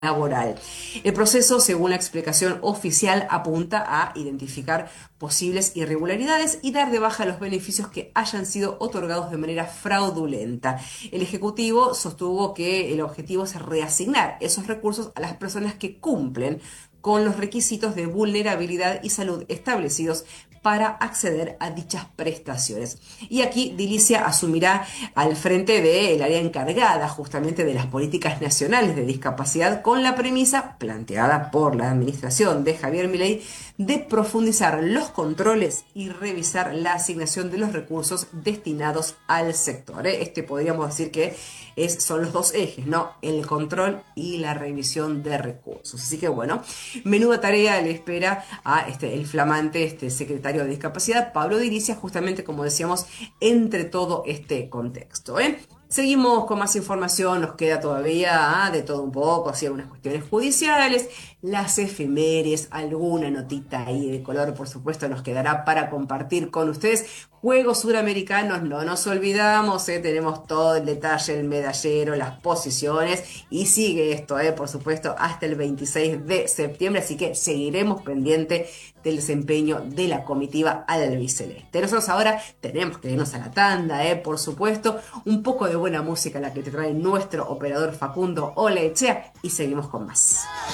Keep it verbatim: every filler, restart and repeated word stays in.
laboral. El proceso, según la explicación oficial, apunta a identificar posibles irregularidades y dar de baja los beneficios que hayan sido otorgados de manera fraudulenta. El Ejecutivo sostuvo que el objetivo es reasignar esos recursos a las personas que cumplen con los requisitos de vulnerabilidad y salud establecidos para acceder a dichas prestaciones. Y aquí Dilicia asumirá al frente del área encargada justamente de las políticas nacionales de discapacidad, con la premisa planteada por la administración de Javier Milei de profundizar los controles y revisar la asignación de los recursos destinados al sector. ¿eh? Este podríamos decir que es, son los dos ejes, ¿no? El control y la revisión de recursos. Así que bueno, menuda tarea le espera a este, el flamante este, secretario de Discapacidad, Pablo Dilicia, justamente como decíamos, entre todo este contexto. ¿eh? Seguimos con más información, nos queda todavía ah, de todo un poco, así algunas cuestiones judiciales, las efemérides, alguna notita ahí de color, por supuesto, nos quedará para compartir con ustedes. Juegos Suramericanos, no nos olvidamos, ¿eh? Tenemos todo el detalle, el medallero, las posiciones, y sigue esto, ¿eh? Por supuesto, hasta el veintiséis de septiembre, así que seguiremos pendiente del desempeño de la comitiva albiceleste. Nosotros ahora tenemos que irnos a la tanda, ¿eh? Por supuesto, un poco de buena música la que te trae nuestro operador Facundo Olechea, y seguimos con más.